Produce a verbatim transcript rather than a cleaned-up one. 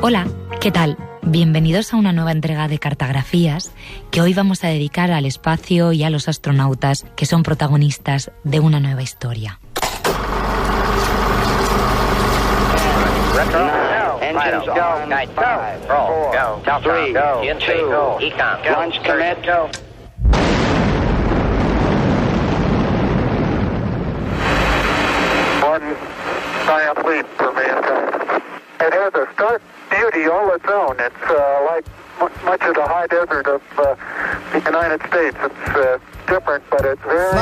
Hola, ¿qué tal? Bienvenidos a una nueva entrega de Cartografías que hoy vamos a dedicar al espacio y a los astronautas que son protagonistas de una nueva historia. Engines go. Night five. Roll. Go. Three. Go. Two. Econ. Go. Launch commit. Go. One giant leap for mankind. It has a stark beauty all its own. It's uh, like m- much of the high desert of uh, the United States. It's uh, different, but it's very...